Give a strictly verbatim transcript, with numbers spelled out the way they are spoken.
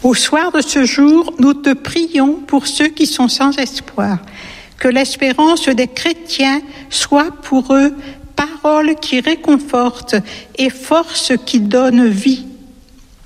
Au soir de ce jour, nous te prions pour ceux qui sont sans espoir, que l'espérance des chrétiens soit pour eux parole qui réconforte et force qui donne vie.